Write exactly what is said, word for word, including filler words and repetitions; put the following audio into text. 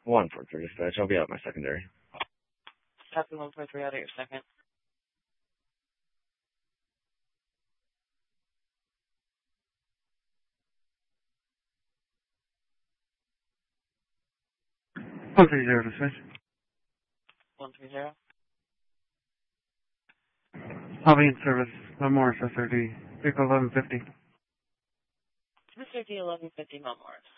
one four three dispatch. I'll be out my secondary. Copy one four three out of your second. one three zero dispatch. one three zero. I'll be in service. No more S R D. Vehicle eleven fifty. S R D eleven fifty Mount Morris.